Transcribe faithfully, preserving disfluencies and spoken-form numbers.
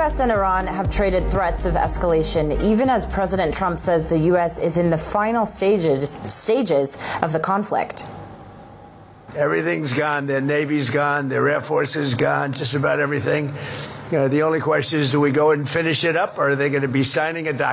S and Iran have traded threats of escalation, even as President Trump says the U S is in the final stages stages of the conflict. Everything's gone. Their Navy's gone. Their Air Force is gone. Just about everything. You know, the only question is, do we go and finish it up, or are they going to be signing a document?